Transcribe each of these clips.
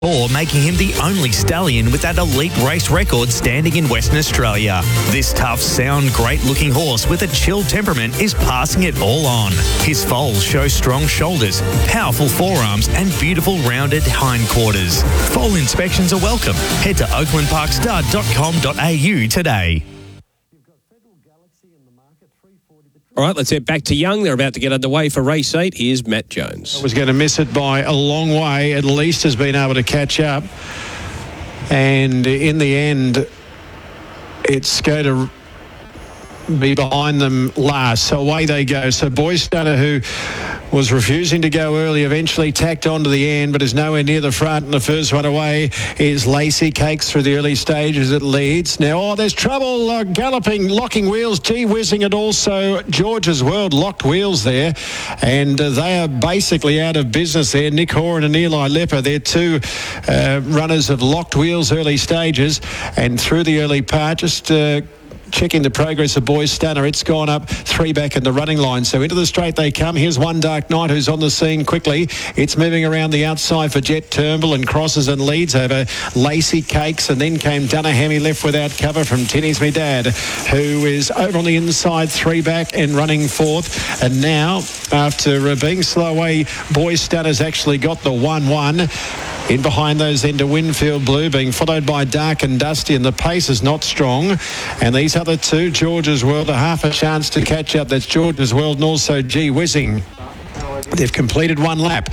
Or making him the only stallion with that elite race record standing in Western Australia. This tough, sound, great-looking horse with a chill temperament is passing it all on. His foals show strong shoulders, powerful forearms and beautiful rounded hindquarters. Foal inspections are welcome. Head to oaklandparkstud.com.au today. All right, let's head back to Young. They're about to get underway for race 8. Here's Matt Jones. I was going to miss it by a long way. At least has been able to catch up. And in the end, it's going to be behind them last. So away they go. So Boy Stunner, who was refusing to go early, eventually tacked on to the end, but is nowhere near the front. And the first one away is Lacey Cakes through the early stages. It leads. Now, there's trouble galloping, locking wheels, G-Whizzing, and also George's World locked wheels there. And they are basically out of business there. Nick Horan and Eli Lepper, they're two runners of locked wheels early stages. And through the early part, just checking the progress of Boy Stunner. It's gone up 3 back in the running line. So into the straight they come. Here's One Dark Night, who's on the scene quickly. It's moving around the outside for Jet Turnbull and crosses and leads over Lacey Cakes. And then came Dunahammy left without cover from Tinny's Me Dad, who is over on the inside 3 back and running fourth. And now, after being slow away, Boy Stunner's actually got the 1-1. In behind those then to Winfield Blue, being followed by Dark and Dusty, and the pace is not strong. And these other two, George's World, a half a chance to catch up. That's George's World and also G-Whizzing. They've completed one lap.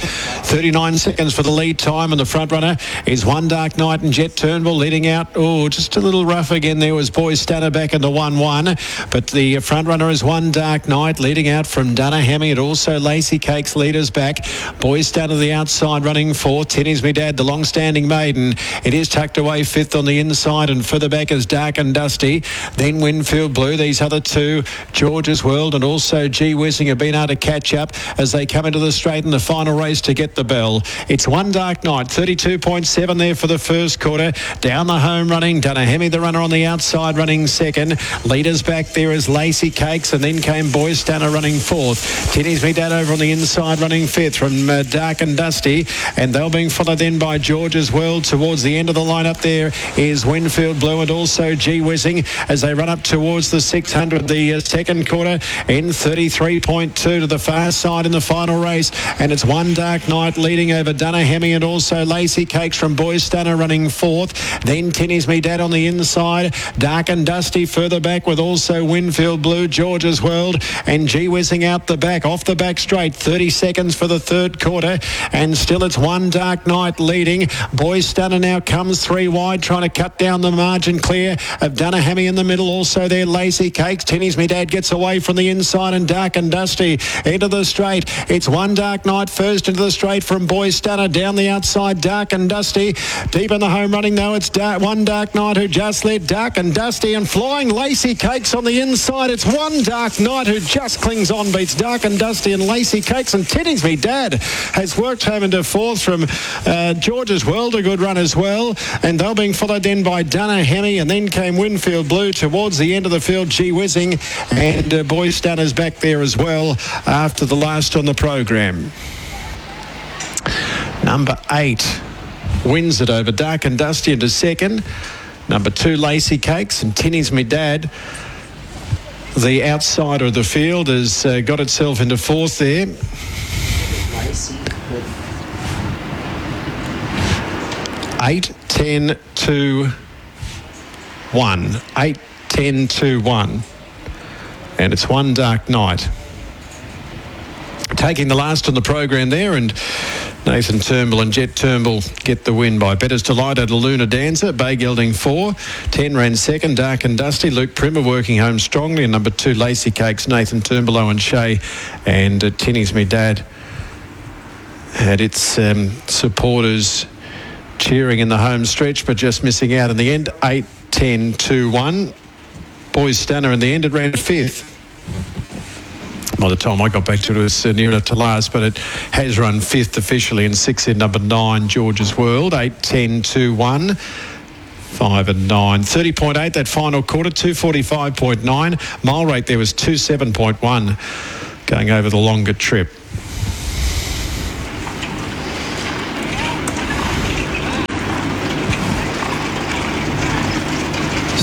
39 seconds for the lead time, and the front runner is One Dark Night and Jet Turnbull leading out. Oh, just a little rough again. There was Boy Stunner back in the 1-1, but the front runner is One Dark Night leading out from Dunahammy, and also Lacey Cakes leaders back. Boy Stunner the outside running fourth. Tinny's Me Dad, the long-standing maiden. It is tucked away fifth on the inside, and further back is Dark and Dusty. Then Winfield Blue. These other two, George's World and also G-Whizzing, have been able to catch up as they come into the straight in the final race to get the bell. It's One Dark Night, 32.7 there for the first quarter. Down the home running, Dunahammy the runner on the outside running second. Leaders back there is Lacey Cakes, and then came Boy Stunner running fourth. Tinny's Me Dad over on the inside running fifth from Dark and Dusty, and they're being followed then by George's World. Towards the end of the lineup there is Winfield Blue and also G-Whizzing as they run up towards the 600 the second quarter in 33.2 to the far side in the final race. And it's One Dark Night leading over Dunahammy and also Lacey Cakes from Boy Stunner running fourth. Then Tinny's Me Dad on the inside. Dark and Dusty further back with also Winfield Blue, George's World and G-Whizzing out the back, off the back straight. 30 seconds for the third quarter, and still it's One Dark Night leading. Boy Stunner now comes 3 wide, trying to cut down the margin clear of Dunahammy in the middle. Also there Lacey Cakes. Tinny's Me Dad gets away from the inside, and Dark and Dusty into the straight. It's One Dark Night first into the straight from Boy Stunner. Down the outside, Dark and Dusty. Deep in the home running though, it's One Dark Night who just led Dark and Dusty, and flying Lacey Cakes on the inside. It's One Dark Night who just clings on, beats Dark and Dusty and Lacey Cakes, and Tinny's Me Dad has worked home into fourth from George's World, a good run as well. And they're being followed then by Dunahammy, and then came Winfield Blue towards the end of the field, G-Whizzing, and Boy Stunner's back there as well after the last on the program. Number 8 wins it over Dark and Dusty into second. Number 2, Lacey Cakes, and Tinny's Me Dad, the outsider of the field, has got itself into fourth there. 8, 10, 2, 1. 8, 10, 2, 1. And it's One Dark Night taking the last on the program there, and Nathan Turnbull and Jet Turnbull get the win by Bettor's Delight at Luna Dancer. Bay Gelding 4. 10 ran second. Dark and Dusty. Luke Primmer working home strongly. And number 2, Lacey Cakes, Nathan Turnbull, Owen Shea, and Tinny's Me Dad had its supporters cheering in the home stretch, but just missing out in the end. 8, 10, 2, 1. Boy Stunner in the end, it ran 5th. By the time I got back to it, it was nearer to last, but it has run 5th officially, and 6 in number 9, George's World. 8, 10, 2, 1. 5 and 9. 30.8 that final quarter, 245.9. Mile rate there was 27.1 going over the longer trip.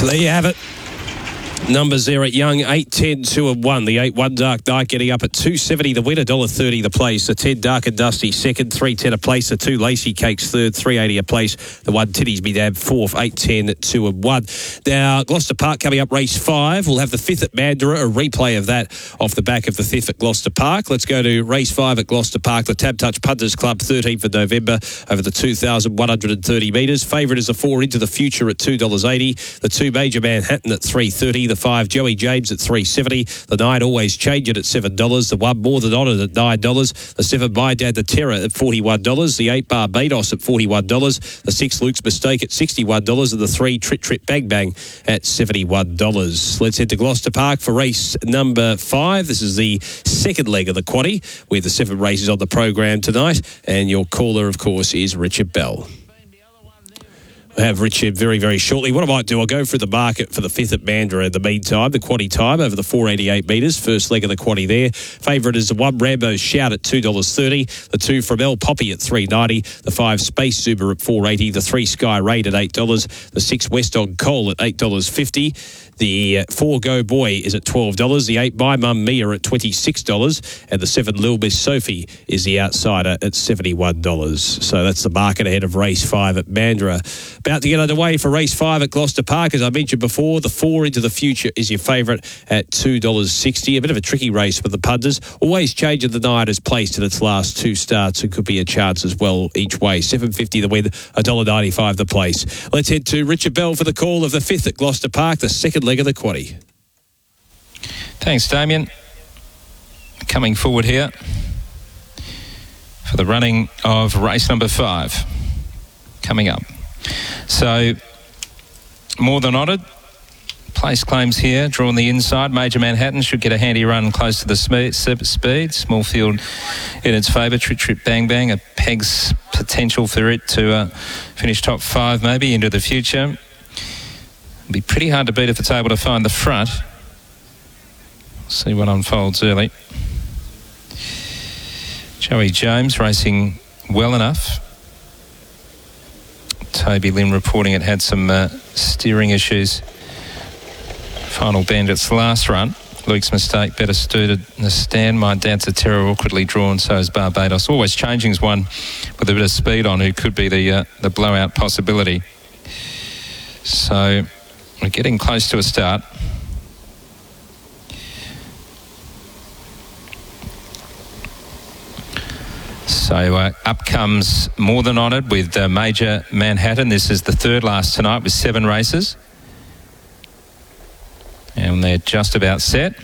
There you have it. Numbers there at Young, 8, 10, 2 and 1. The 8, 1 Dark Knight getting up at $2.70 the win, $1.30 the place. The 10 Dark and Dusty second, $3.10 a place. The 2 Lacey Cakes third, $3.80 a place. The 1 Titties Me Dab fourth, 8, 10, 2 and 1. Now, Gloucester Park coming up race 5. We'll have the 5th at Mandurah, a replay of that off the back of the 5th at Gloucester Park. Let's go to race 5 at Gloucester Park. The Tab Touch Punters Club, 13th of November over the 2,130 metres. Favourite is the 4 Into the Future at $2.80. The 2 Major Manhattan at $3.30. The 5 Joey James at $3.70. The 9 Always Change It at $7. The 1 More Than Honoured at $9. The 7 My Dad the Terror at $41. The 8 Barbados at $41. The 6 Luke's Mistake at $61. And the 3 Trip Trip Bang Bang at $71. Let's head to Gloucester Park for race number 5. This is the second leg of the quaddie with the 7 races on the program tonight. And your caller, of course, is Richard Bell. We'll have Richard very, very shortly. What I might do, I'll go through the market for the 5th at Mandurah in the meantime. The quaddie time over the 488 metres. First leg of the quaddie there. Favourite is the 1 Rambo's Shout at $2.30. The 2 from El Poppy at $3.90. The 5 Space Zuber at $4.80. The 3 Sky Raid at $8. The 6 West on Coal at $8.50. The 4 Go Boy is at $12. The 8 My Mum Mia at $26. And the 7 Lil Miss Sophie is the outsider at $71. So that's the market ahead of race 5 at Mandurah. About to get underway for race 5 at Gloucester Park. As I mentioned before, the 4 Into the Future is your favourite at $2.60. A bit of a tricky race for the punters. Always Changing the Night is placed in its last 2 starts and could be a chance as well each way. $7.50 the win, $1.95 the place. Let's head to Richard Bell for the call of the 5th at Gloucester Park, the second leg of the quaddie. Thanks, Damien. Coming forward here for the running of race number 5 coming up. So, More Than Honoured, place claims here, drawn the inside. Major Manhattan should get a handy run close to the speed. Small field in its favour. Trip Trip Bang Bang, a peg's potential for it to finish top 5 maybe into the future. It'll be pretty hard to beat if it's able to find the front. See what unfolds early. Joey James racing well enough. Toby Lynn reporting it had some steering issues. Final Bandit's last run. Luke's Mistake better suited in the stand. My Dad's a Terror awkwardly drawn, so is Barbados. Always Changing's one with a bit of speed on who could be the blowout possibility. So we're getting close to a start. So up comes More Than Honoured with Major Manhattan. This is the 3rd last tonight with 7 races. And they're just about set.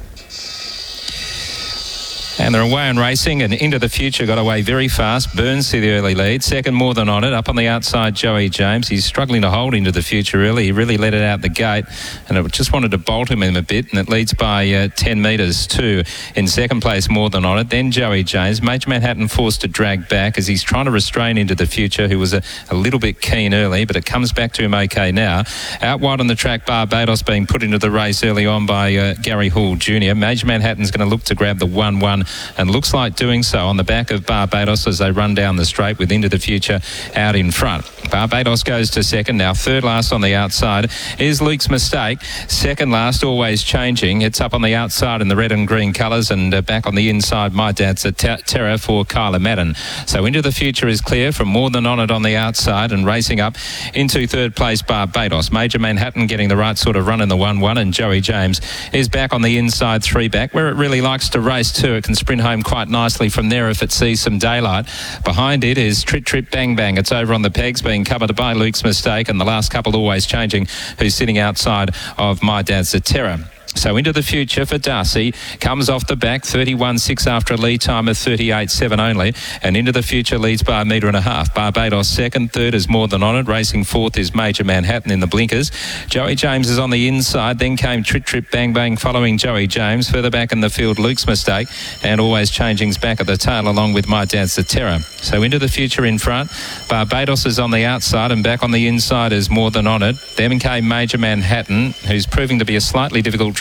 And they're away and racing, and Into the Future got away very fast. Burns to the early lead. Second, More Than Honoured. Up on the outside, Joey James. He's struggling to hold Into the Future early. He really let it out the gate, and it just wanted to bolt him in a bit, and it leads by 10 metres too. In second place, More Than Honoured. Then Joey James. Major Manhattan forced to drag back as he's trying to restrain Into the Future, who was a little bit keen early, but it comes back to him okay now. Out wide on the track, Barbados being put into the race early on by Gary Hall Jr. Major Manhattan's going to look to grab the 1-1 and looks like doing so on the back of Barbados as they run down the straight with Into the Future out in front. Barbados goes to second. Now 3rd last on the outside is Luke's Mistake. 2nd last, Always Changing. It's up on the outside in the red and green colours, and back on the inside, My Dad's a Terror for Kyla Madden. So Into the Future is clear from More Than Honoured on the outside, and racing up into 3rd place, Barbados. Major Manhattan getting the right sort of run in the 1-1, and Joey James is back on the inside 3 back, where it really likes to race too. It can sprint home quite nicely from there if it sees some daylight. Behind it is Trip Trip Bang Bang. It's over on the pegs, being covered by Luke's Mistake, and the last couple Always Changing, who's sitting outside of My Dad's a Terror. So Into the Future for Darcy comes off the back, 31.6 after a lead time of 38.7 only, and Into the Future leads by 1.5 metres. Barbados second, 3rd is More Than Honoured, racing 4th is Major Manhattan in the blinkers. Joey James is on the inside, then came Trip Trip Bang Bang following Joey James. Further back in the field, Luke's Mistake, and Always Changing's back at the tail along with My Dad's the Terror. So Into the Future in front, Barbados is on the outside, and back on the inside is More Than Honoured. Then came Major Manhattan, who's proving to be a slightly difficult driver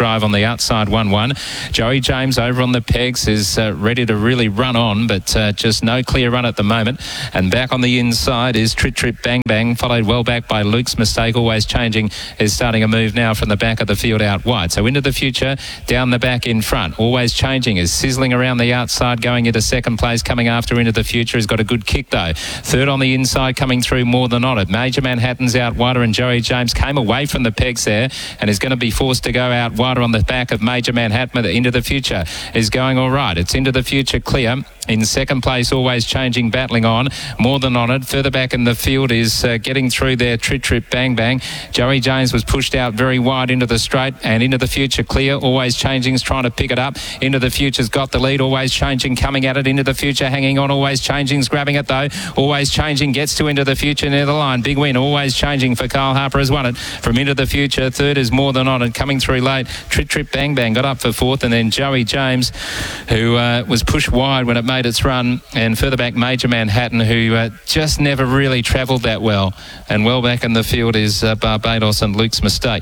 drive on the outside 1-1. Joey James over on the pegs is ready to really run on, but just no clear run at the moment. And back on the inside is Trip Trip Bang Bang, followed well back by Luke's Mistake. Always Changing is starting a move now from the back of the field out wide. So into the future, down the back in front. Always Changing is sizzling around the outside, going into second place, coming after into the future. Has got a good kick though. Third on the inside, coming through More Than On It. Major Manhattan's out wider, and Joey James came away from the pegs there and is going to be forced to go out wider on the back of Major Manhattan. Into the future is going all right. It's Into the Future clear. In second place, Always Changing, battling on. More Than On It. Further back in the field is getting through there, Trip Trip Bang Bang. Joey James was pushed out very wide into the straight, and Into the Future clear. Always Changing's trying to pick it up. Into the Future's got the lead. Always Changing coming at it. Into the Future hanging on. Always Changing's grabbing it though. Always Changing gets to Into the Future near the line. Big win. Always Changing for Kyle Harper has won it. From Into the Future, third is More Than On It. Coming through late, Trip Trip Bang Bang got up for fourth, and then Joey James, who was pushed wide when it made its run, and further back Major Manhattan, who just never really travelled that well. And well back in the field is Barbados and Luke's Mistake.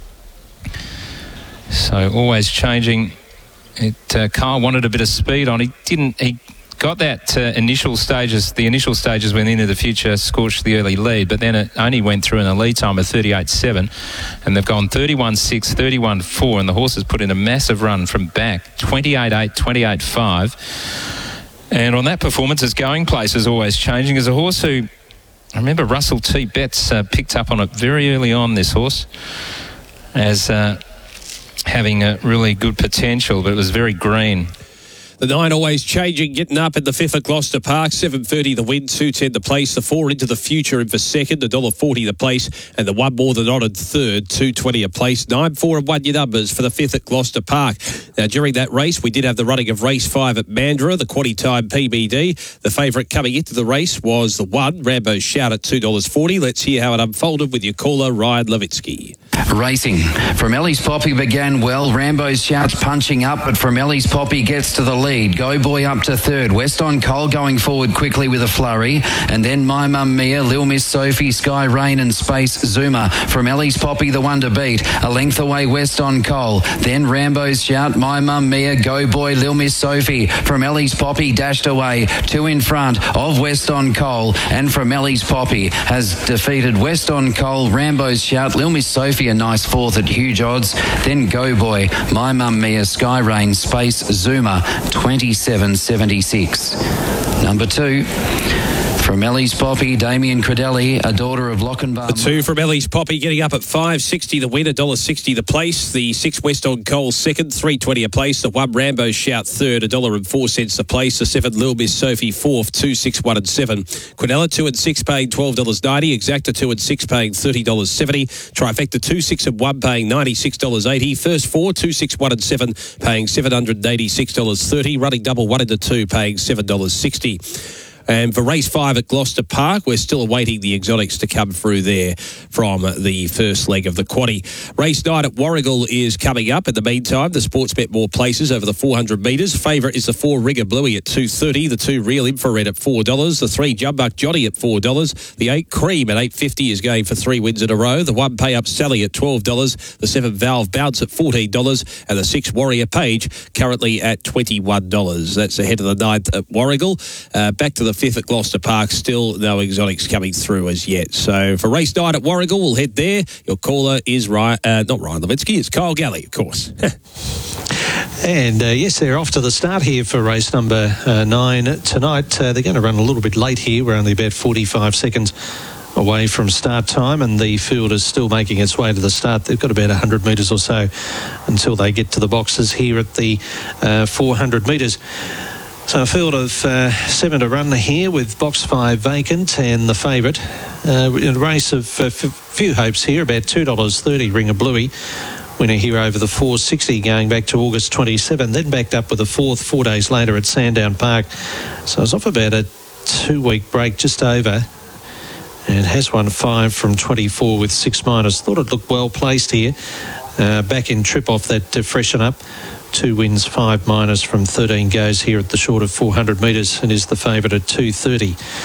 So Always Changing. Kyle wanted a bit of speed on. He got that the initial stages when Into the Future scorched the early lead, but then it only went through in a lead time of 38.7, and they've gone 31.6, 31.4, and the horse has put in a massive run from back, 28.8, 28.5. And on that performance, his going place is Always Changing. As a horse who, I remember Russell T. Betts picked up on it very early on, this horse, as having a really good potential, but it was very green. The 9 Always Changing, getting up at the 5th at Gloucester Park. 7.30 the win, 2.10 the place. The 4 Into the Future in for second, $1.40 the place. And the 1 More Than On It third, $2.20 a place. 9, 4 and 1 your numbers for the 5th at Gloucester Park. Now, during that race, we did have the running of race 5 at Mandurah, the quaddy time PBD. The favourite coming into the race was the 1, Rambo's Shout at $2.40. Let's hear how it unfolded with your caller, Ryan Levitsky. Racing. Fromeli's Poppy began well. Rambo's Shout's punching up, but Fromeli's Poppy gets to the lead. Go Boy up to third. West on Cole going forward quickly with a flurry. And then My Mum Mia, Lil Miss Sophie, Sky Rain and Space Zuma. Fromeli's Poppy the one to beat. A length away West on Cole. Then Rambo's Shout, My Mum Mia, Go Boy, Lil Miss Sophie. Fromeli's Poppy dashed away. 2 in front of West on Cole. And Fromeli's Poppy has defeated West on Cole, Rambo's Shout, Lil Miss Sophie, a nice fourth at huge odds. Then Go Boy, My Mum Mia, Sky Rain, Space Zuma, 27.76. Number 2. From Ellie's Poppy, Damien Credelli, a daughter of Lochinvar. The 2 from Ellie's Poppy getting up at $5.60 the win, $1.60 the place. The 6 West on Cole second, $3.20 a place. The 1 Rambo's Shout third, $1.04 the place. The 7 Lil Miss Sophie fourth, $2.61 and 7. Quinella 2 and 6 paying $12.90. Exacta 2 and 6 paying $30.70. Trifecta 2, 6 and 1 paying $96.80. First 4, 2, 6, 1 and 7 paying $786.30. Running double 1 into 2 paying $7.60. And for race 5 at Gloucester Park, we're still awaiting the exotics to come through there from the first leg of the quaddie. Race 9 at Warragul is coming up. In the meantime, the Sportsbet more places over the 400 metres. Favourite is the 4 Rigger Bluey at $2.30, the 2 Real Infrared at $4, the 3 Jumbuck Johnny at $4, the 8 Cream at $8.50 is going for 3 wins in a row, the 1 Pay Up Sally at $12, the 7 Valve Bounce at $14, and the 6 Warrior Page currently at $21. That's ahead of the 9th at Warragul. Back to the 5th at Gloucester Park, still no exotics coming through as yet. So for race 9 at Warragul, we'll head there. Your caller is not Ryan Levitsky, it's Kyle Galley, of course. And yes, they're off to the start here for race number 9 tonight. They're going to run a little bit late here. We're only about 45 seconds away from start time, and the field is still making its way to the start. They've got about 100 metres or so until they get to the boxes here at the 400 metres. So a field of 7 to run here with box 5 vacant, and the favourite in a race of few hopes here, about $2.30 Ring of Bluey. Winner here over the 460 going back to August 27, then backed up with a 4th 4 days later at Sandown Park. So it's off about a 2-week break, just over, and has won 5 from 24 with 6 minus. Thought it looked well placed here. Back in trip off that freshen up. 2 wins, 5 minus from 13 goes here at the short of 400 metres, and is the favourite at $2.30.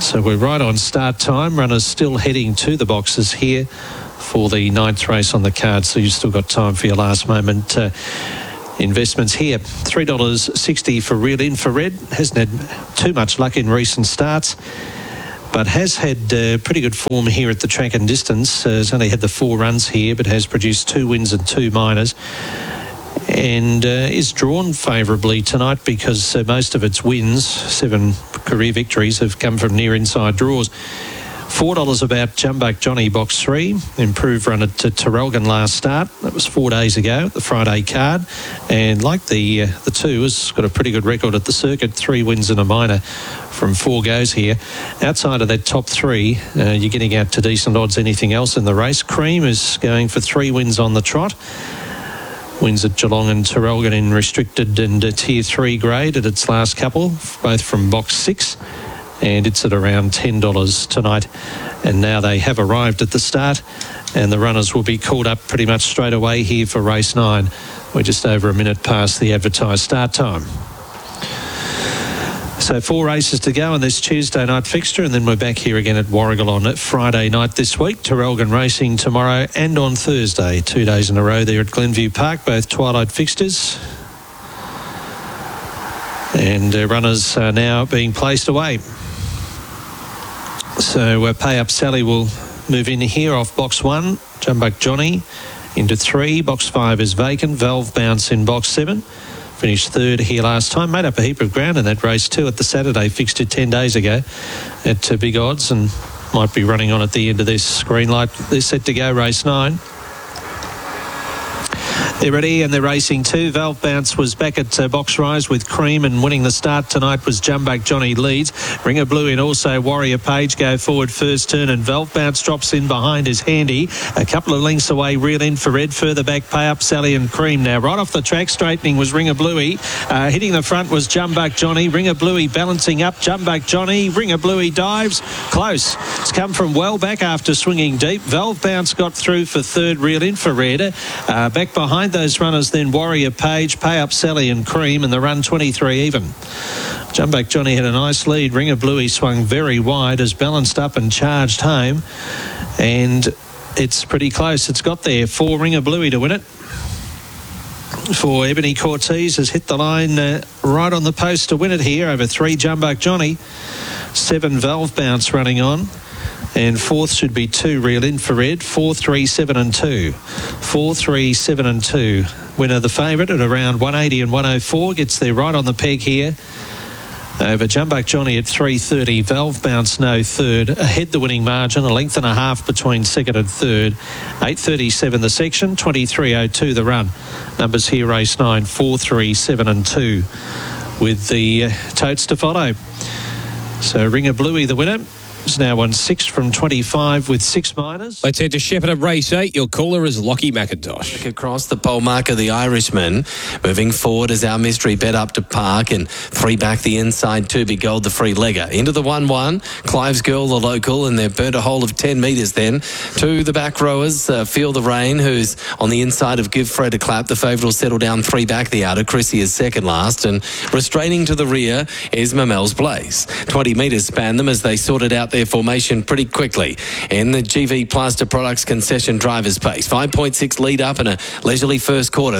So we're right on start time. Runners still heading to the boxes here for the 9th race on the card. So you've still got time for your last moment investments here. $3.60 for Real Infrared. Hasn't had too much luck in recent starts, but has had pretty good form here at the track and distance. Has only had the 4 runs here, but has produced 2 wins and 2 minors. And is drawn favourably tonight because most of its wins, 7 career victories, have come from near inside draws. $4 about Jumbuck Johnny, box 3. Improved run at Terrelgan last start. That was 4 days ago, the Friday card. And like the 2, has got a pretty good record at the circuit. 3 wins and a minor from 4 goes here. Outside of that top 3, you're getting out to decent odds anything else in the race. Cream is going for 3 wins on the trot. Wins at Geelong and Terrelgan in restricted and tier 3 grade at its last couple, both from box 6. And it's at around $10 tonight. And now they have arrived at the start, and the runners will be called up pretty much straight away here for race 9. We're just over a minute past the advertised start time. So 4 races to go on this Tuesday night fixture, and then we're back here again at Warragul on Friday night this week. Terrelgan racing tomorrow and on Thursday. 2 days in a row there at Glenview Park, both twilight fixtures. And runners are now being placed away. So Pay Up Sally will move in here off box 1. Jumbuck Johnny into 3. Box 5 is vacant. Valve Bounce in box 7. Finished 3rd here last time. Made up a heap of ground in that race too at the Saturday fixture 10 days ago at big odds, and might be running on at the end of this green light. They're set to go race 9. They're ready and they're racing too. Valve Bounce was back at Box Rise with Cream, and winning the start tonight was Jumbuck Johnny leads. Ringer Blue in also. Warrior Page go forward first turn, and Valve Bounce drops in behind is Handy. A couple of lengths away, Real Infrared. Further back, Pay Up Sally and Cream. Now right off the track, straightening was Ringer Bluey. Hitting the front was Jumbuck Johnny. Ringer Bluey balancing up. Jumbuck Johnny. Ringer Bluey dives. Close. It's come from well back after swinging deep. Valve Bounce got through for 3rd, Real Infrared. Back behind those runners then Warrior Page, Pay Up Sally and Cream, and the run 23 even. Jumbuck Johnny had a nice lead. Ringer Bluey swung very wide, has balanced up and charged home, and it's pretty close. It's got there for Ringer Bluey to win it. For Ebony Cortez has hit the line right on the post to win it here over 3 Jumbuck Johnny. 7 Valve Bounce running on. And 4th should be 2 Real Infrared. 4, 3, 7 and 2. 4, 3, 7 and 2. Winner the favourite at around 180 and 104. Gets there right on the peg here. Over Jumbuck Johnny at 3.30. Valve Bounce no 3rd. Ahead the winning margin. A length and a half between 2nd and 3rd. 8.37 the section. 23.02 the run. Numbers here race 9. 4, 3, 7 and 2. With the totes to follow. So Ringer Bluey the winner. It's now won 6 from 25 with 6 minors. Let's head to Shepherd at race 8. Your caller is Lockie McIntosh. Across the pole marker, the Irishman. Moving forward as our mystery bet up to park, and 3 back the inside, 2 Big Gold, the free legger. Into the 1-1, Clive's Girl, the local, and they've burnt a hole of 10 metres then. To the back rowers, Feel the Rain, who's on the inside of Give Fred a Clap. The favourite will settle down 3 back the outer. Chrissy is second last, and restraining to the rear is Mamel's Blaze. 20 metres span them as they sorted out their formation pretty quickly in the GV Plaster Products concession driver's pace. 5.6 lead up in a leisurely first quarter,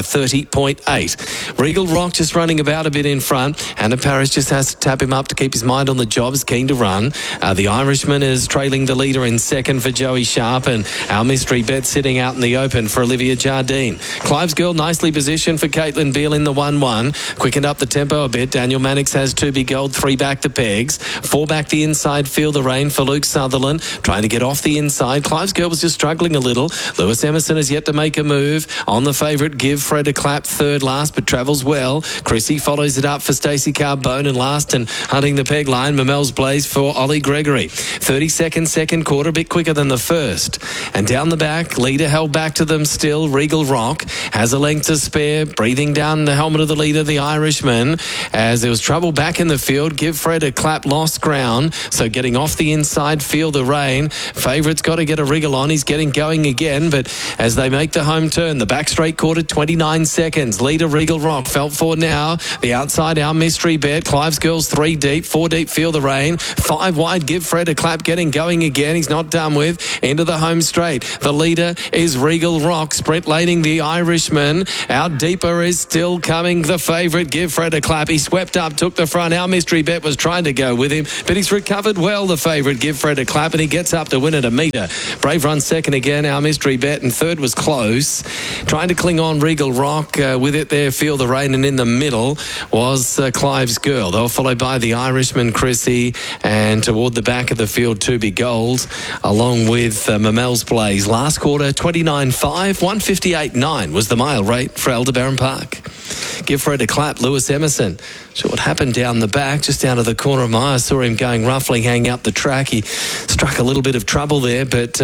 30.8. Regal Rock just running about a bit in front. Anna Paris just has to tap him up to keep his mind on the jobs, keen to run. The Irishman is trailing the leader in second for Joey Sharp, and our mystery bet sitting out in the open for Olivia Jardine. Clive's Girl nicely positioned for Caitlin Beale in the 1-1. Quickened up the tempo a bit. Daniel Mannix has 2 Big Gold, 3 back the pegs. 4 back the inside, Feel the Rain for Luke Sutherland, trying to get off the inside. Clive's Girl was just struggling a little. Lewis Emerson has yet to make a move. On the favourite, Give Fred a Clap, 3rd last, but travels well. Chrissy follows it up for Stacey Carbone, and last and hunting the peg line, Mamel's Blaze for Ollie Gregory. 30-second second quarter, a bit quicker than the first. And down the back, leader held back to them still. Regal Rock has a length to spare, breathing down the helmet of the leader, the Irishman. As there was trouble back in the field, Give Fred a Clap lost ground, so getting off the the inside, Feel the Rain. Favourite's got to get a wriggle on. He's getting going again, but as they make the home turn, the back straight quarter, 29 seconds. Leader Regal Rock, felt for now. The outside, Our Mystery Bet. Clive's Girls 3 deep, 4 deep, Feel the Rain. 5 wide, Give Fred a Clap, getting going again. He's not done with. Into the home straight. The leader is Regal Rock, sprint laning the Irishman. Out deeper is still coming the favourite, Give Fred a Clap. He swept up, took the front. Our Mystery Bet was trying to go with him, but he's recovered well, the favourite, Give Fred a Clap, and he gets up to win at a metre. Brave Run second again, Our Mystery Bet, and third was Close. Trying to cling on, Regal Rock with it there, Feel the Rain, and in the middle was Clive's Girl. They were followed by the Irishman, Chrissy, and toward the back of the field, To Be Gold, along with Mamel's Blaze. Last quarter, 29.5, 158.9 was the mile rate for Aldebaran Park. Give Fred a Clap, Lewis Emerson. So what happened down the back, just down to the corner of my eye, saw him going roughly, hanging up the track. He struck a little bit of trouble there, but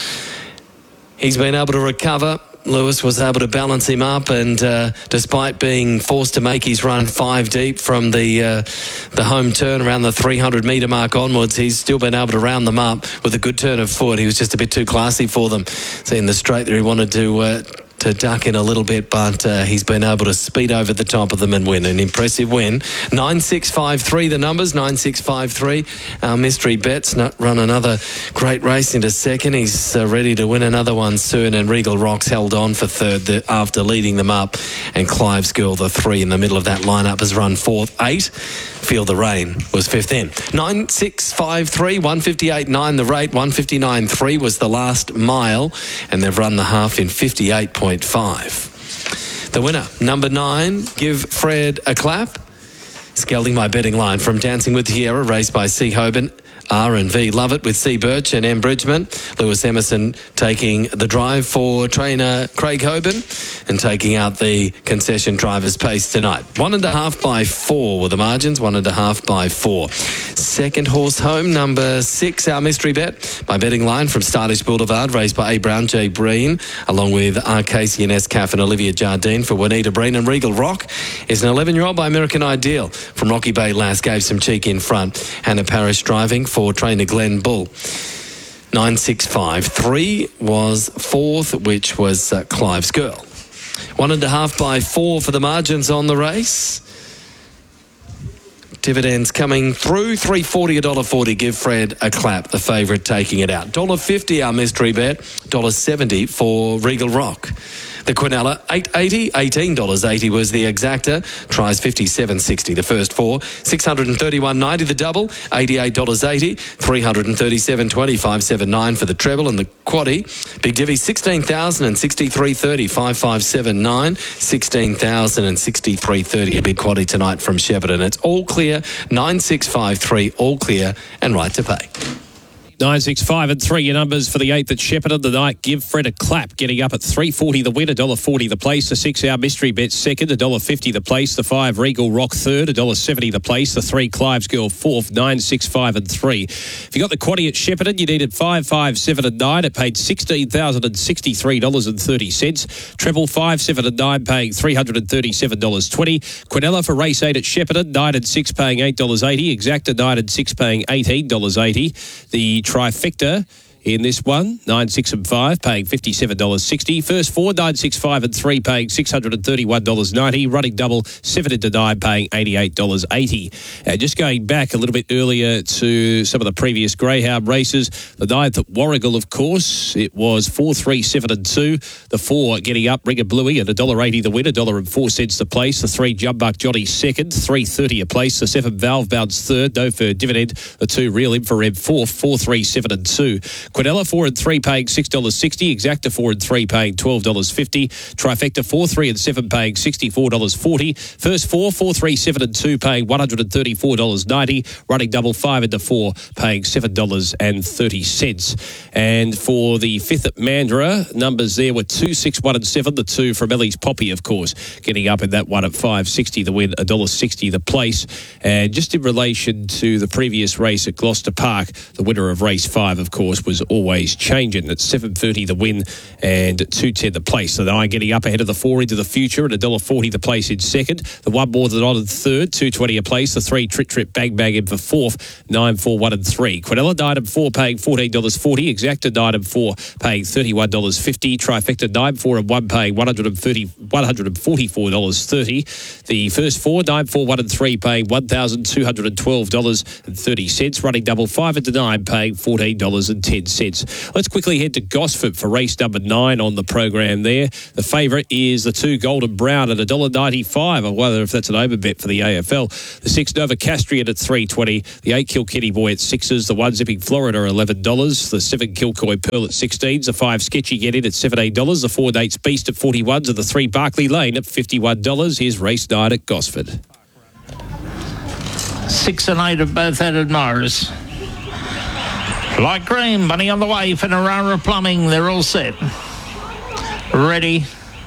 he's been able to recover. Lewis was able to balance him up, and despite being forced to make his run 5 deep from the home turn around the 300 metre mark onwards, he's still been able to round them up with a good turn of foot. He was just a bit too classy for them. See, in the straight there, he wanted to duck in a little bit, but he's been able to speed over the top of them and win. An impressive win. 9.653 the numbers, 9.653. Our Mystery Bet's not run another great race into second. He's ready to win another one soon, and Regal Rock's held on for third after leading them up, and Clive's Girl, the 3 in the middle of that lineup, has run fourth. 8, Feel the Rain, was fifth in. 9.653, 158.9 the rate, 159.3 was the last mile, and they've run the half in 58.5. The winner, number 9, Give Fred a Clap. Scaling my betting line from Dancing with Tierra, raced by C. Hoban, R&V Love It with C. Birch and M. Bridgman. Lewis Emerson taking the drive for trainer Craig Hoban and taking out the concession driver's pace tonight. 1.5 by 4 were the margins, 1.5 by 4. Second horse home, number 6, Our Mystery Bet. My betting line from Stylish Boulevard, raced by A. Brown, J. Breen, along with R. Casey and S. Caff and Olivia Jardine for Juanita Breen. And Regal Rock is an 11-year-old by American Ideal from Rocky Bay Lass, gave some cheek in front. Hannah Parrish driving for trainer Glenn Bull. 9.653 was fourth, which was Clive's Girl. 1.5 by 4 for the margins on the race. Dividends coming through. $3.40, $1.40. Give Fred a Clap, the favourite, taking it out. $1.50 Our Mystery Bet. $1.70 for Regal Rock. The Quinella, $8.80, $18.80 was the exacta. Tries $57.60 the first 4. $631.90 the double, $88.80. $337.25.79 for the treble, and the quaddie. Big divvy, $16,000 and $63.30, $55.79. $16,000 and $63.30. A big quaddie tonight from Shepparton. It's all clear. 9.653, all clear, and right to pay. 9.65 and 3 your numbers for the 8th at Shepparton tonight. Give Fred a Clap, getting up at $3.40 the win, $1.40 the place. The 6 Our Mystery Bet second, $1.50 the place. The 5 Regal Rock third, $1.70 the place. The 3 Clive's Girl fourth, 9.65 and 3. If you got the quaddie at Shepparton, you needed 5, 5, 7 and 9. It paid $16,063.30. Treble 5, 7 and 9 paying $337.20. Quinella for race 8 at Shepparton, 9 and 6 paying $8.80. Exacta 9 and 6 paying $18.80. The trifecta in this one, 9, 6 and 5, paying $57.60. First 4, 9, 6, 5 and 3, paying $631.90. Running double, 7 into 9, paying $88.80. Just going back a little bit earlier to some of the previous greyhound races, the 9th at Warragul, of course, it was 4, 3, 7 and 2. The 4 getting up, Ringer Bluey at $1.80 the win, $1.04 the place. The 3 Jumbuck Johnny second, $3.30 a place. The 7 Valve Bounce third, no for dividend. The 2 Real Infrared fourth, 4, 3, 7 and 2. Quinella 4 and 3 paying $6.60. Exacta 4 and 3 paying $12.50. Trifecta 4, 3 and 7 paying $64.40. First 4, 4, 3, 7 and 2 paying $134.90. Running double 5 into 4 paying $7.30. And for the 5th at Mandurah, numbers there were 2, 6, 1 and 7. The 2 from Ellie's Poppy, of course, getting up in that one at $5.60 the win, $1.60 the place. And just in relation to the previous race at Gloucester Park, the winner of race 5, of course, was is always changing. At $7.30 the win and $2.10 the place. So the Eye getting up ahead of the 4 into the future at $1.40 the place in second. The 1 more than on in third, $2.20 a place. The 3 Trip Bang Bang in for fourth, 9, 4, 1 and 3. Quinella 9 and 4 paying $14.40. Exacta 9 and 4 paying $31.50. Trifecta 9, 4 and 1 paying $144.30. The first 4, 9, 4, 1 and 3 paying $1,212.30. Running double 5 and 9 paying $14.10. Let's quickly head to Gosford for race number 9 on the program there. The favourite is the 2 Golden Brown at $1.95. I wonder if that's an overbet for the AFL. The 6 Nova Castrian at $3.20. The 8 Kilkenny Boy at 6s. The 1 Zipping Florida $11. The 7 Kilcoy Pearl at 16s. The 5 Sketchy Get In at $17. The 4 Dates Beast at $41s. And the 3 Barclay Lane at $51. Here's race 9 at Gosford. 6 and 8 have both had admirers. Light green, money on the way for Narara Plumbing. They're all set. Ready.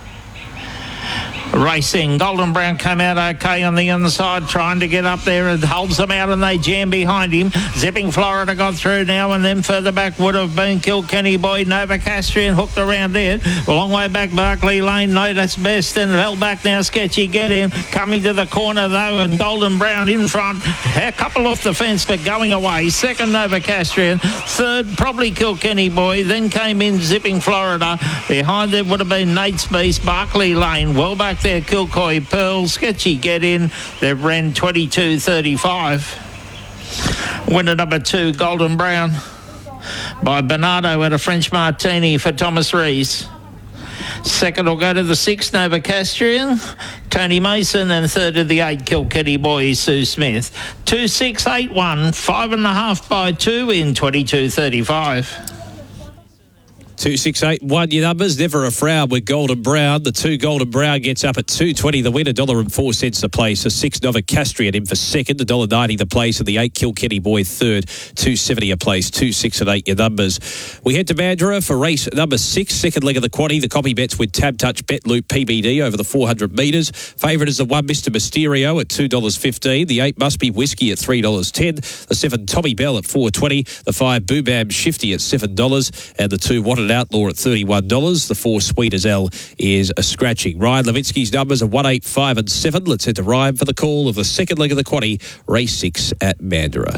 Racing. Golden Brown came out okay on the inside, trying to get up there and holds them out, and they jam behind him. Zipping Florida got through now, and then further back would have been Kilkenny Boy. Nova Castrian hooked around there. A long way back, Barclay Lane. No, that's best. And held back now, Sketchy Get In. Coming to the corner though, and Golden Brown in front. A couple off the fence, but going away. Second, Nova Castrian. Third, probably Kilkenny Boy. Then came in Zipping Florida. Behind them would have been Nate's Beast, Barclay Lane. Well back there, Kilcoy Pearl, Sketchy Get In. They've ran 22.35. Winner number 2, Golden Brown, by Bernardo at a French Martini for Thomas Rees. Second will go to the 6, Nova Castrian, Tony Mason, and third to the 8, Kilkenny Boy, Sue Smith. 2, 6, 8, 1, 5.5 by 2 in 22.35. 2, 6, 8, 1, your numbers. Never a frown with Golden Brown. The 2 Golden Brown gets up at $2.20. The win, $1.04 the place. The 6 Nova Castrian in for second, $1.90 the place. And the 8 Kilkenny Boy third, $2.70 a place. 2, 6 and 8 your numbers. We head to Mandurah for race number 6, second leg of the quaddie. The copy bets with Tab Touch Bet Loop PBD over the 400 metres. Favourite is the 1 Mr Mysterio at $2.15. The 8 Must Be Whiskey at $3.10. The 7 Tommy Bell at $4.20. The 5 Boo Bam Shifty at $7. And the 2 What Outlaw at $31. The 4 Sweet as L is a scratching. Ryan Levitsky's numbers are 1, 8, 5 and 7. Let's head to Ryan for the call of the second leg of the quaddie, race 6 at Mandurah.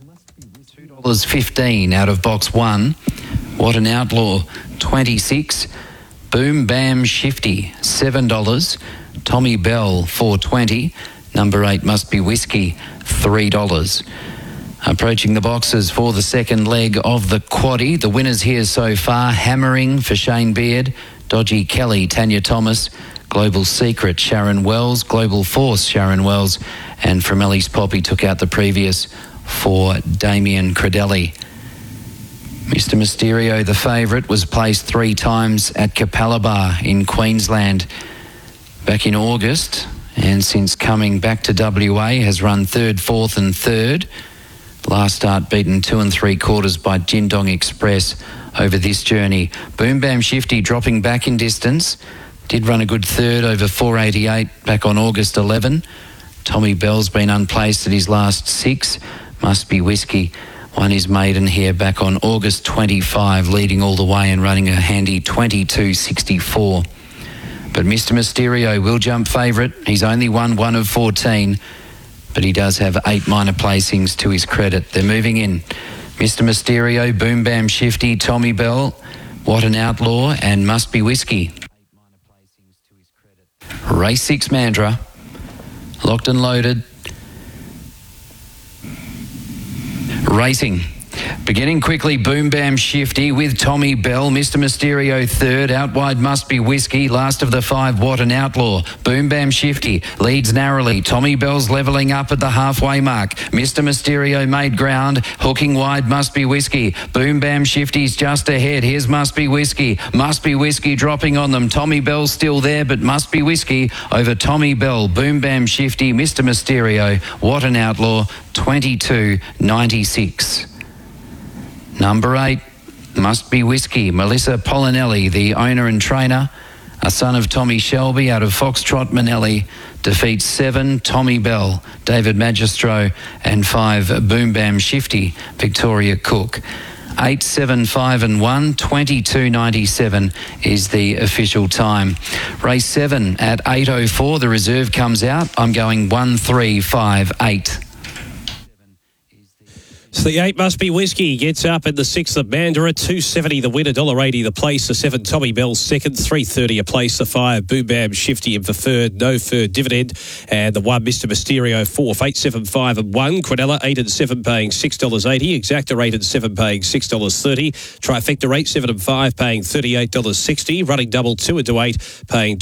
$2.15 out of box 1. What an Outlaw, 26. Boom Bam Shifty, $7. Tommy Bell, $4.20. Number 8 Must Be Whiskey, $3. Approaching the boxes for the second leg of the quaddie. The winners here so far: Hammering for Shane Beard, Dodgy Kelly, Tanya Thomas, Global Secret, Sharon Wells, Global Force, Sharon Wells, and from Ellie's Poppy took out the previous for Damien Credelli. Mr Mysterio, the favourite, was placed 3 times at Capalaba in Queensland back in August, and since coming back to WA has run 3rd, 4th and 3rd. Last start beaten 2 3/4 by Jindong Express over this journey. Boom Bam Shifty dropping back in distance. Did run a good 3rd over 488 back on August 11. Tommy Bell's been unplaced at his last 6. Must Be Whiskey won his maiden here back on August 25, leading all the way and running a handy 22.64. But Mr Mysterio will jump favourite. He's only won 1 of 14. But he does have 8 minor placings to his credit. They're moving in. Mr Mysterio, Boom Bam Shifty, Tommy Bell, What an Outlaw, and Must Be Whiskey. 8 minor placings to his credit. Race 6 Mandurah. Locked and loaded. Racing. Beginning quickly, Boom Bam Shifty with Tommy Bell. Mr Mysterio third. Out wide Must Be Whiskey. Last of the 5, What an Outlaw. Boom Bam Shifty leads narrowly. Tommy Bell's levelling up at the halfway mark. Mr Mysterio made ground. Hooking wide Must Be Whiskey. Boom Bam Shifty's just ahead. Here's Must Be Whiskey. Must Be Whiskey dropping on them. Tommy Bell's still there, but Must Be Whiskey over Tommy Bell. Boom Bam Shifty, Mr Mysterio. What an Outlaw, 22.96. Number 8, Must Be Whiskey. Melissa Polinelli, the owner and trainer, a son of Tommy Shelby out of Foxtrot Manelli, defeats 7, Tommy Bell, David Magistro, and 5, Boom Bam Shifty, Victoria Cook. 8, 7, 5 and 1. 22.97 is the official time. Race 7 at 8.04. The reserve comes out. I'm going 1, 3, 5, 8. So the 8 Must Be Whiskey gets up in the 6th of Mandurah, $2.70 the winner, $1.80 the place, the 7 Tommy Bell second, $3.30 a place, the 5 Boom Bam Shifty in for third, no third dividend, and the 1 Mr. Mysterio fourth, 8, 7, 5 and 1, Quinella 8 and 7 paying $6.80, Exacta 8 and 7 paying $6.30, Trifecta 8, 7 and 5 paying $38.60, Running Double 2 into 8 paying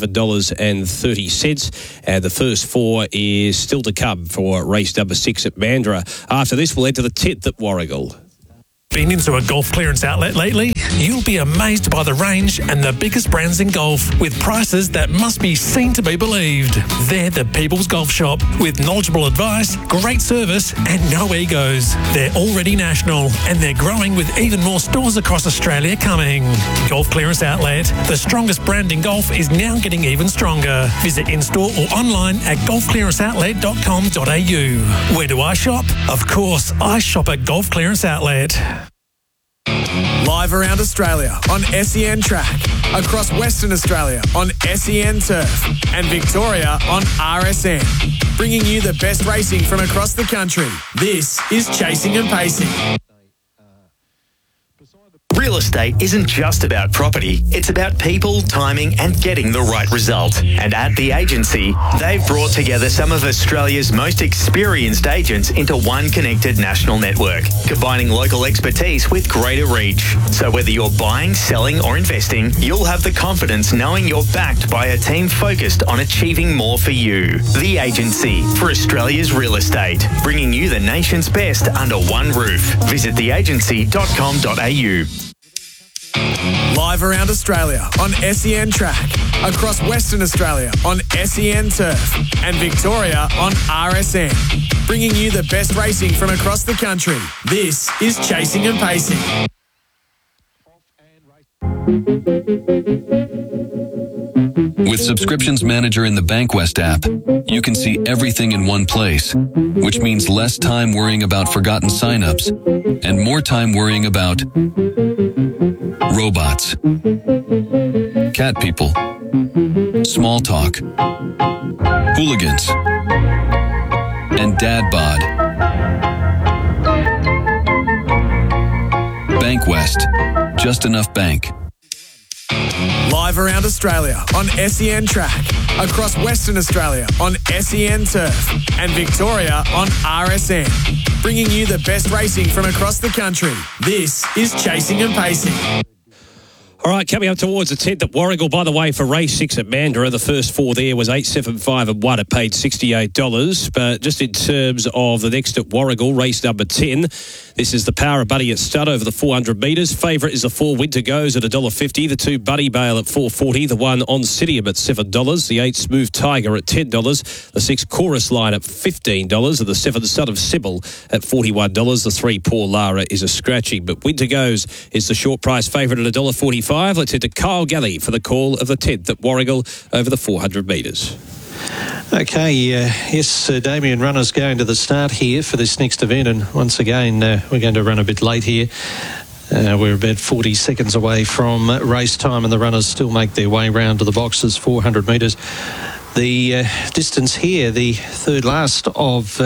$27.30, and the first 4 is still to come for race number 6 at Mandurah. After this, we'll enter the 10th at Warragul. Been into a golf clearance outlet lately? You'll be amazed by the range and the biggest brands in golf with prices that must be seen to be believed. They're the People's Golf Shop with knowledgeable advice, great service and no egos. They're already national and they're growing with even more stores across Australia coming. Golf Clearance Outlet, the strongest brand in golf, is now getting even stronger. Visit in-store or online at golfclearanceoutlet.com.au. Where do I shop? Of course, I shop at Golf Clearance Outlet. Live around Australia on SEN Track, across Western Australia on SEN Turf, and Victoria on RSN. Bringing you the best racing from across the country. This is Chasing and Pacing. Real estate isn't just about property, it's about people, timing and getting the right result. And at The Agency, they've brought together some of Australia's most experienced agents into one connected national network, combining local expertise with greater reach. So whether you're buying, selling or investing, you'll have the confidence knowing you're backed by a team focused on achieving more for you. The Agency for Australia's real estate, bringing you the nation's best under one roof. Visit theagency.com.au. Live around Australia on SEN Track, across Western Australia on SEN Turf, and Victoria on RSN. Bringing you the best racing from across the country. This is Chasing and Pacing. With Subscriptions Manager in the Bankwest app, you can see everything in one place, which means less time worrying about forgotten signups and more time worrying about robots, cat people, small talk, hooligans, and dad bod. Bankwest, just enough bank. Live around Australia on SEN Track, across Western Australia on SEN Turf, and Victoria on RSN. Bringing you the best racing from across the country. This is Chasing and Pacing. All right, coming up towards the 10th at Warragul, by the way, for race 6 at Mandurah, the first 4 there was 8, 7, 5 and 1. It paid $68. But just in terms of the next at Warragul, race number 10, this is the Power of Buddy at stud over the 400 metres. Favourite is the 4 Winter Goes at $1.50, the 2 Buddy Bale at $4.40, the 1 On Cityum at $7, the 8 Smooth Tiger at $10, the 6 Chorus Line at $15, and the 7 Son of Sybil at $41. The 3 Poor Lara is a scratching, but Winter Goes is the short price favourite at $1.45. Let's head to Kyle Galley for the call of the 10th at Warragul over the 400 metres. Okay, yes, Damien Runner's going to the start here for this next event, and once again we're going to run a bit late here. We're about 40 seconds away from race time, and the runners still make their way round to the boxes, 400 metres. The distance here, the third last of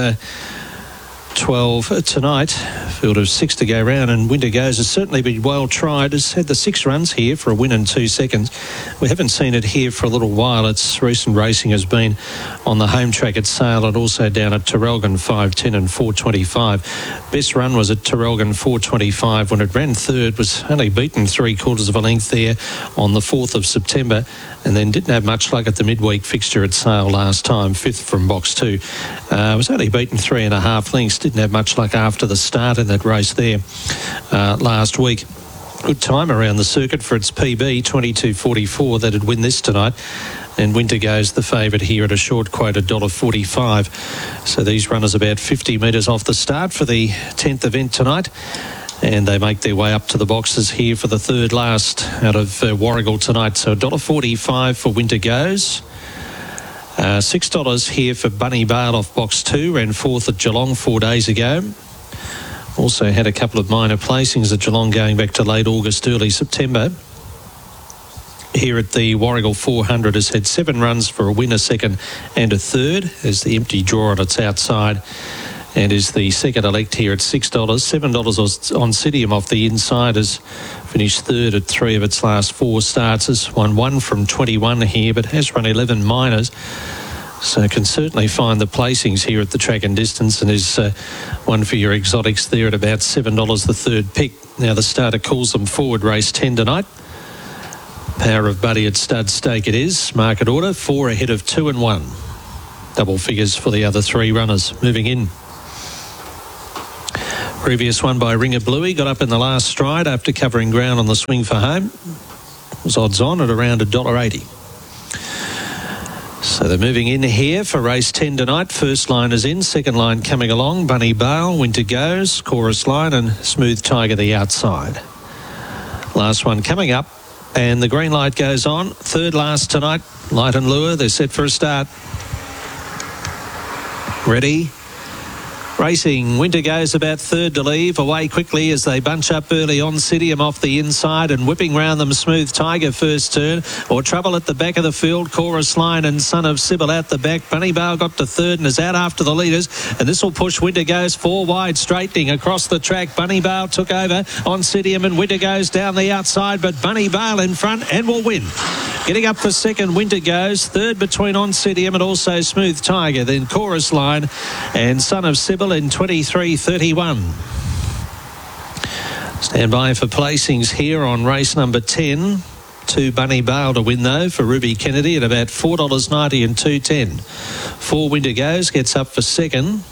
12 tonight, field of 6 to go round, and Winter Goes has certainly been well tried. Has had the 6 runs here for a win in 2 seconds. We haven't seen it here for a little while. Its recent racing has been on the home track at Sale and also down at Terrelgan 5:10 and 4:25. Best run was at Terrelgan 4:25 when it ran third, was only beaten 3/4 of a length there on the 4th of September, and then didn't have much luck at the midweek fixture at Sale last time, 5th from box 2. Was only beaten 3.5 lengths. Didn't have much luck after the start in that race there last week. Good time around the circuit for its PB, 22.44. That'd win this tonight. And Winter Goes the favourite here at a short quote at $1.45. So these runners about 50 metres off the start for the 10th event tonight. And they make their way up to the boxes here for the third last out of Warragul tonight. So $1.45 for Winter Goes. $6 here for Bunny Bale off box 2, ran 4th at Geelong 4 days ago. Also had a couple of minor placings at Geelong going back to late August, early September. Here at the Warragul 400 has had 7 runs for a winner, second and a third, as the empty draw on its outside, and is the second elect here at $6. $7 on Citium off the inside, has finished third at 3 of its last 4 starts. Has won 1 from 21 here, but has run 11 minors. So can certainly find the placings here at the track and distance, and is one for your exotics there at about $7 the third pick. Now the starter calls them forward, race 10 tonight. Power of Buddy at stud stake it is. Market order 4 ahead of 2 and 1. Double figures for the other 3 runners moving in. Previous one by Ringer Bluey got up in the last stride after covering ground on the swing for home. Was odds on at around $1.80. So they're moving in here for race 10 tonight. First line is in, second line coming along. Bunny Bale, Winter Goes, Chorus Line, and Smooth Tiger the outside. Last one coming up, and the green light goes on. Third last tonight, Light and Lure. They're set for a start. Ready. Racing, Winter Goes about third to leave. Away quickly as they bunch up early on. Citium off the inside and whipping round them. Smooth Tiger first turn. Or trouble at the back of the field. Chorus Line and Son of Sybil out the back. Bunny Bale got to third and is out after the leaders. And this will push Winter Goes 4 wide, straightening across the track. Bunny Bale took over on Citium and Winter Goes down the outside. But Bunny Bale in front and will win. Getting up for second, Winter Goes. Third between On Citium and also Smooth Tiger. Then Chorus Line and Son of Sybil in 23.31. Stand by for placings here on race number 10. 2 Bunny Bale to win though for Ruby Kennedy at about $4.90 and $2.10. 4 Winter Goes gets up for second.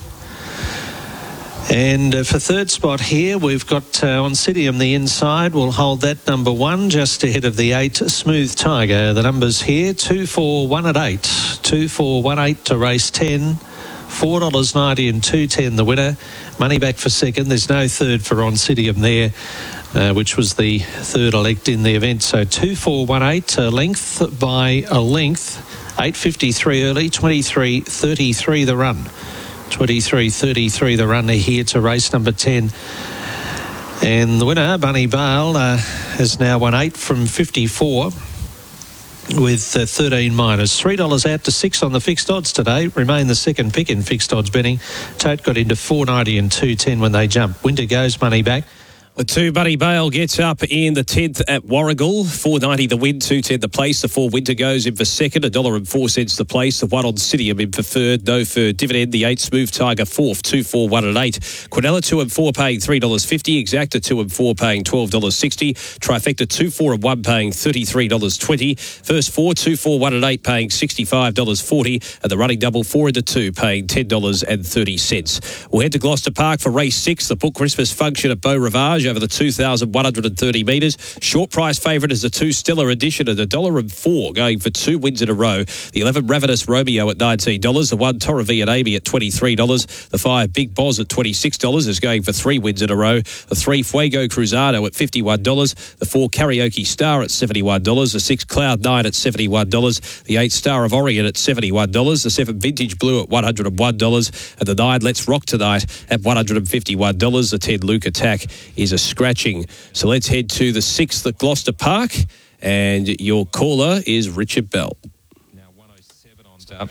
And for third spot here, we've got On Citium the inside. We'll hold that number 1 just ahead of the 8 Smooth Tiger. The numbers here 2, 4, 1 at 8. 2, 4, 1, 8 to race 10. $4.90 and $2.10 the winner. Money back for second. There's no third for On Citium there, which was the third elect in the event. So 2, 4, 1, 8, length by a length. 8.53 early, 23.33 the run. 23.33 the run here to race number 10. And the winner, Bunny Bale, has now won 8 from 54. With 13 minus. $3 out to 6 on the fixed odds today. Remain the second pick in fixed odds betting. Tote got into $4.90 and $2.10 when they jump. Winter Goes money back. The 2 Bunny Bale gets up in the 10th at Warragul. $4.90 the win, $2.10 the place. The 4 Winter Goes in for second, $1.04 the place. The 1 On Citium in for third, no for dividend. The 8 Smooth Tiger fourth, 2, 4, 1 and 8. Quinella 2 and 4 paying $3.50. Exacta 2 and 4 paying $12.60. Trifecta 2, 4 and 1 paying $33.20. First 4, 2, 4, 1 and 8 paying $65.40. And the running double 4 into 2 paying $10.30. We'll head to Gloucester Park for race 6, the Book Christmas function at Beau Rivage over the 2,130 metres. Short price favourite is the 2 Stellar Edition at $1.04, going for 2 wins in a row. The 11 Ravenous Romeo at $19, the 1 Torrevi and Amy at $23, the 5 Big Boz at $26 is going for 3 wins in a row. The 3 Fuego Cruzado at $51, the 4 Karaoke Star at $71, the 6 Cloud 9 at $71, the 8 Star of Orion at $71, the 7 Vintage Blue at $101, and the 9 Let's Rock Tonight at $151. The 10 Luke Attack is a scratching. So let's head to the 6th at Gloucester Park, and your caller is Richard Bell. Now 107 on start.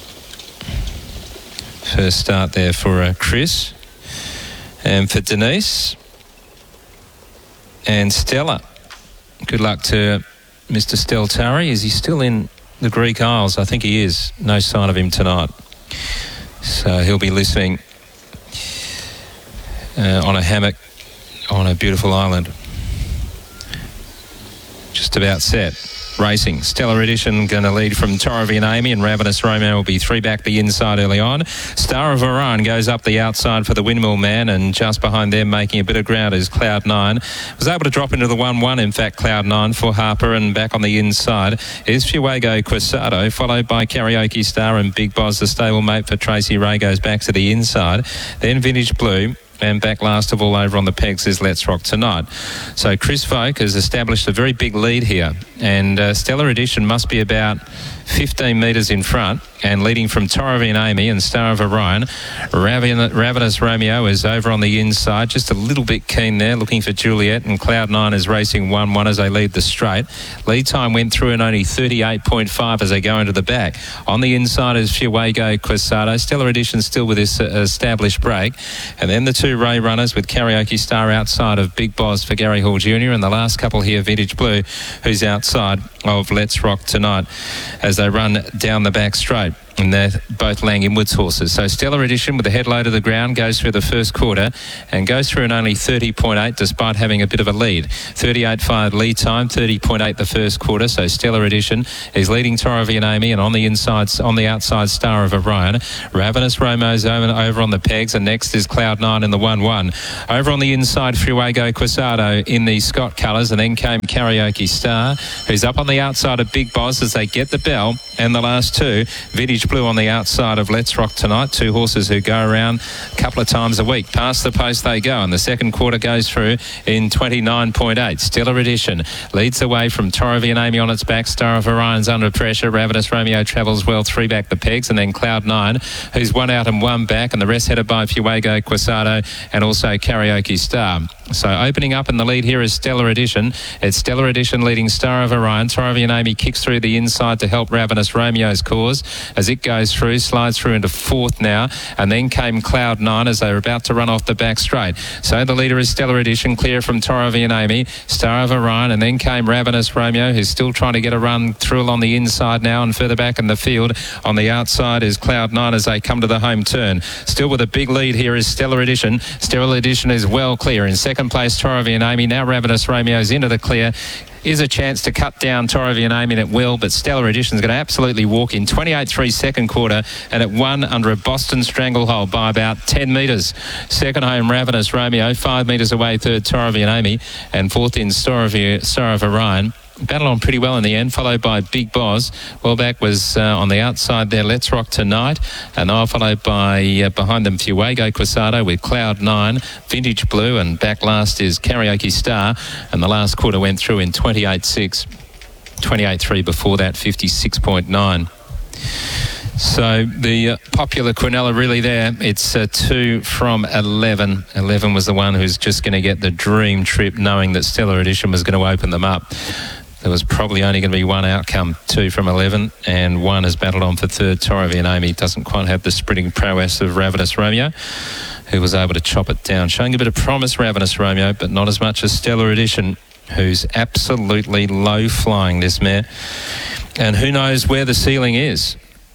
First start there for Chris, and for Denise and Stella. Good luck to Mr. Steltari. Is he still in the Greek Isles? I think he is. No sign of him tonight, so he'll be listening on a hammock on a beautiful island. Just about set. Racing. Stellar Edition going to lead from Torrevi and Amy, and Ravenous Romeo will be 3 back the inside early on. Star of Orion goes up the outside for the Windmill Man, and just behind them making a bit of ground is Cloud 9. Was able to drop into the 1-1, in fact, Cloud 9 for Harper, and back on the inside is Fuego Quasado, followed by Karaoke Star and Big Boz, the stablemate for Tracy Ray, goes back to the inside. Then Vintage Blue. And back last of all over on the pegs is Let's Rock Tonight. So Chris Folk has established a very big lead here, and Stellar Edition must be about 15 metres in front, and leading from Torrivian Amy and Star of Orion. Ravenous Romeo is over on the inside, just a little bit keen there, looking for Juliet, and Cloud9 is racing 1-1 as they lead the straight. Lead time went through in only 38.5 as they go into the back. On the inside is Fuego Quesado. Stellar Edition still with this established break. And then the two Ray runners with Karaoke Star outside of Big Boss for Gary Hall Jr. and the last couple here, Vintage Blue, who's outside of Let's Rock Tonight as they run down the back straight. And they're both Lang Inwards horses. So Stellar Edition with the head low to the ground goes through the first quarter and goes through in only 30.8 despite having a bit of a lead. 38.5 lead time, 30.8 the first quarter. So Stellar Edition is leading Torrivian Amy, and on the outside Star of Orion. Ravenous Romo's over on the pegs, and next is Cloud9 in the 1-1. Over on the inside, Fuego Quesado in the Scott colours, and then came Karaoke Star, who's up on the outside of Big Boss as they get the bell, and the last two, Vintage Blue on the outside of Let's Rock Tonight. Two horses who go around a couple of times a week. Past the post they go, and the second quarter goes through in 29.8. Stellar Edition leads away from Torrivian Amy on its back. Star of Orion's under pressure. Ravenous Romeo travels well, three back the pegs, and then Cloud9, who's one out and one back, and the rest headed by Fuego Quesado and also Karaoke Star. So opening up in the lead here is Stellar Edition. It's Stellar Edition leading Star of Orion. Torrivian Amy kicks through the inside to help Ravenous Romeo's cause as it goes through, slides through into fourth now, and then came Cloud9 as they were about to run off the back straight. So the leader is Stellar Edition, clear from Torrivian Amy, Star of Orion, and then came Ravenous Romeo, who's still trying to get a run through on the inside now, and further back in the field on the outside is Cloud9 as they come to the home turn. Still with a big lead here is Stellar Edition. Stellar Edition is well clear. In second place, Torrivian Amy. Now Ravenous Romeo's into the clear. Is a chance to cut down Torrivian Amy, and it will, but Stellar Edition's going to absolutely walk in. 28.3 second quarter, and it won under a Boston Stranglehold by about 10 metres. Second home, Ravenous Romeo. 5 metres away, third, Torrivian Amy, and fourth in Star of Orion. Battled on pretty well in the end, followed by Big Boss. Well back was on the outside there, Let's Rock Tonight, and now followed by behind them Fuego Quesado with Cloud9, Vintage Blue, and back last is Karaoke Star, and the last quarter went through in 28.6, 28.3 before that, 56.9. So the popular Quinella really there. It's 2 from 11. 11 was the one who's just going to get the dream trip, knowing that Stellar Edition was going to open them up. There was probably only going to be one outcome, 2 from 11, and one has battled on for third. Torrivian Amy doesn't quite have the sprinting prowess of Ravenous Romeo, who was able to chop it down. Showing a bit of promise, Ravenous Romeo, but not as much as Stellar Edition, who's absolutely low flying, this mare. And who knows where the ceiling is?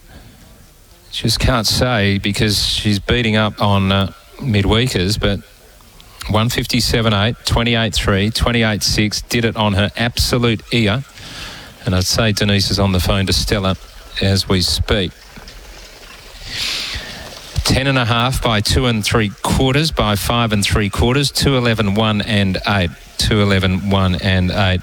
Just can't say, because she's beating up on midweekers, but 157.8, 28.3, 28.6, did it on her absolute ear. And I'd say Denise is on the phone to Stella as we speak. 10.5 by 2 3/4 by 5 3/4, 2.11, 1 and 8, 2.11, 1 and 8.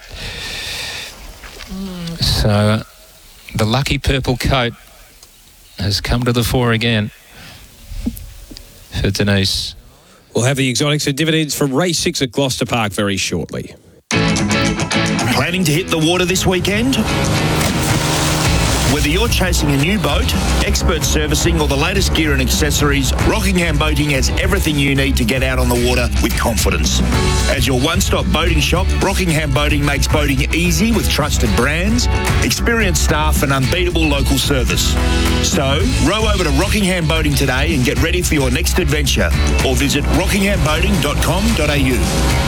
So the lucky purple coat has come to the fore again for Denise. We'll have the exotics and dividends from race 6 at Gloucester Park very shortly. Planning to hit the water this weekend? Whether you're chasing a new boat, expert servicing, or the latest gear and accessories, Rockingham Boating has everything you need to get out on the water with confidence. As your one-stop boating shop, Rockingham Boating makes boating easy with trusted brands, experienced staff, and unbeatable local service. So, row over to Rockingham Boating today and get ready for your next adventure, or visit rockinghamboating.com.au.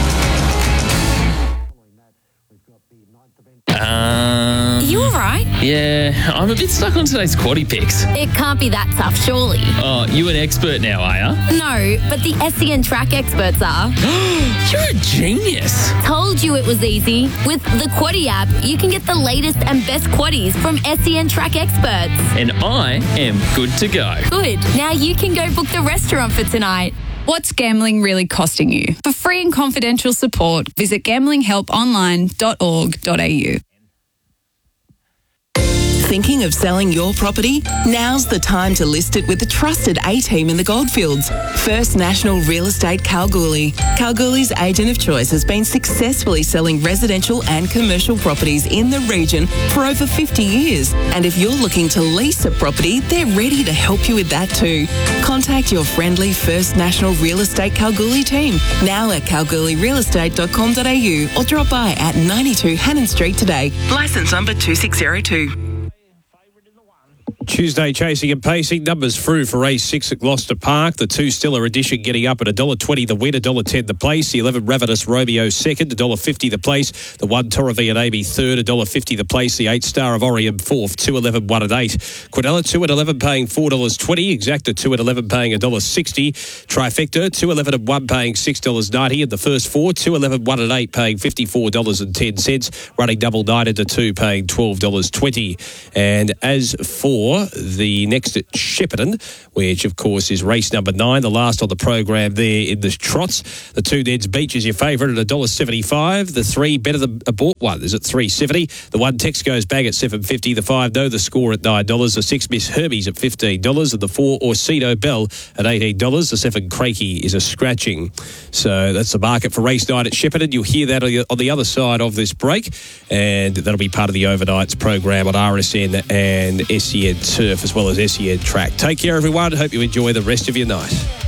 You alright? Yeah, I'm a bit stuck on today's quaddie picks. It can't be that tough, surely. Oh, you an expert now, are ya? No, but the SEN track experts are. You're a genius. Told you it was easy. With the Quaddie app, you can get the latest and best quaddies from SEN track experts. And I am good to go. Good. Now you can go book the restaurant for tonight. What's gambling really costing you? For free and confidential support, visit gamblinghelponline.org.au. Thinking of selling your property? Now's the time to list it with the trusted A-team in the Goldfields. First National Real Estate Kalgoorlie. Kalgoorlie's agent of choice has been successfully selling residential and commercial properties in the region for over 50 years. And if you're looking to lease a property, they're ready to help you with that too. Contact your friendly First National Real Estate Kalgoorlie team now at kalgoorlierealestate.com.au or drop by at 92 Hannon Street today. Licence number 2602. Tuesday chasing and pacing. Numbers through for race 6 at Gloucester Park. The 2 Stiller Edition getting up at $1.20 the win, $1.10 the place. The 11 Ravenous Romeo second, $1.50 the place. The 1 Torrevie and Amy third, $1.50 the place. The 8 Star of Orion fourth, 2.11, 1 and 8. Quinella 2 at 11 paying $4.20. Exacta 2 at 11 paying $1.60. Trifecta 2.11 and 1 paying $6.90. And the first 4 2.11, 1 and 8 paying $54.10. Running double 9 into 2 paying $12.20. And as for the next at Shepparton, which of course is race number 9, the last on the program there in the trots. The 2 Ned's Beach is your favourite at $1.75. The 3 Better Than a Bought One is at $3.70. The 1 Tex Goes Bang at $7.50. The 5 Know The Score at $9. The 6 Miss Herbie's at $15. And the 4 Orsino Bell at $18. The 7 Crakey is a scratching. So that's the market for race 9 at Shepparton. You'll hear that on the other side of this break, and that'll be part of the overnights program on RSN and SEN Turf as well as SEN Track. Take care, everyone. Hope you enjoy the rest of your night.